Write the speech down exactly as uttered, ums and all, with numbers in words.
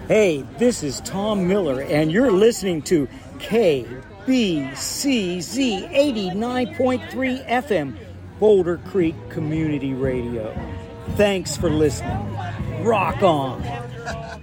Hey, this is Tom Miller, and you're listening to K B C Z eighty-nine point three F M, Boulder Creek Community Radio. Thanks for listening. Rock on.